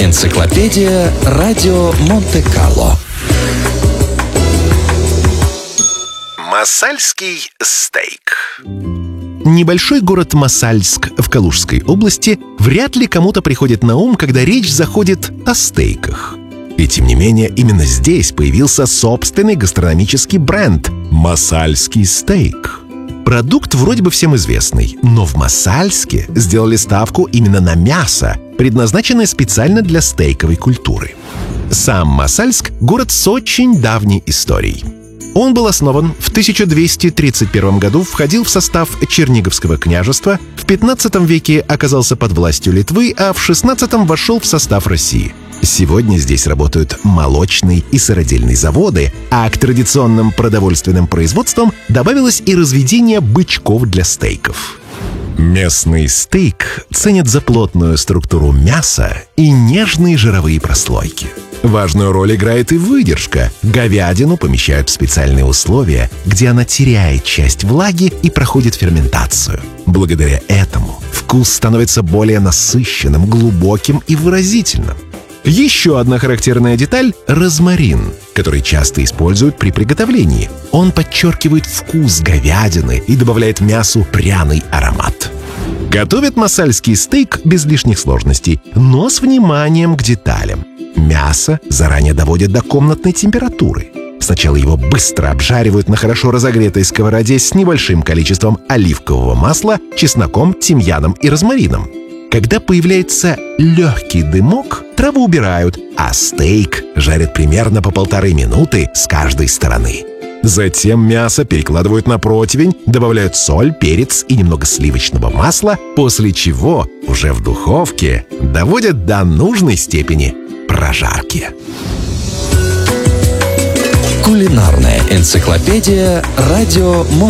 Энциклопедия Радио Монте-Карло. Масальский стейк. Небольшой город Масальск в Калужской области вряд ли кому-то приходит на ум, когда речь заходит о стейках. И тем не менее, именно здесь появился собственный гастрономический бренд «Масальский стейк». Продукт вроде бы всем известный, но в Масальске сделали ставку именно на мясо, предназначенное специально для стейковой культуры. Сам Масальск – город с очень давней историей. Он был основан в 1231 году, входил в состав Черниговского княжества, в 15 веке оказался под властью Литвы, а в 16 вошел в состав России. Сегодня здесь работают молочные и сыродельные заводы, а к традиционным продовольственным производствам добавилось и разведение бычков для стейков. Местный стейк ценят за плотную структуру мяса и нежные жировые прослойки. Важную роль играет и выдержка. Говядину помещают в специальные условия, где она теряет часть влаги и проходит ферментацию. Благодаря этому вкус становится более насыщенным, глубоким и выразительным. Еще одна характерная деталь – розмарин, который часто используют при приготовлении. Он подчеркивает вкус говядины и добавляет мясу пряный аромат. Готовят масальский стейк без лишних сложностей, но с вниманием к деталям. Мясо заранее доводят до комнатной температуры. Сначала его быстро обжаривают на хорошо разогретой сковороде с небольшим количеством оливкового масла, чесноком, тимьяном и розмарином. Когда появляется легкий дымок, траву убирают, а стейк жарят примерно по 1,5 минуты с каждой стороны. Затем мясо перекладывают на противень, добавляют соль, перец и немного сливочного масла, после чего уже в духовке доводят до нужной степени прожарки. Кулинарная энциклопедия Радио Монте-Карло.